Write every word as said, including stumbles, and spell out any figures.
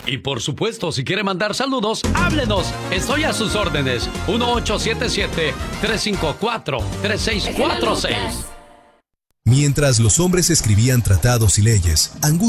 Y por supuesto, si quiere mandar saludos, háblenos. Estoy a sus órdenes. uno ocho siete siete, tres cinco cuatro, tres seis cuatro seis. Mientras los hombres escribían tratados y leyes,